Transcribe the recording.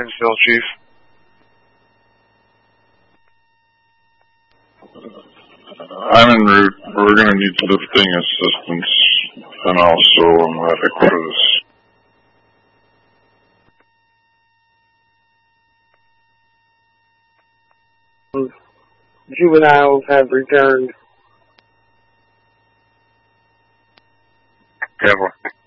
Hinsdale, Chief. I'm en route. We're going to need lifting assistance and also headquarters. Juveniles have returned. Careful.